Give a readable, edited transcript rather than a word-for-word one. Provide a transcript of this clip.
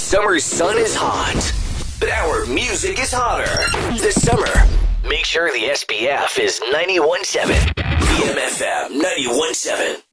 summer sun is hot, but our music is hotter. This summer, make sure the SPF is 91.7. BMFM 91.7.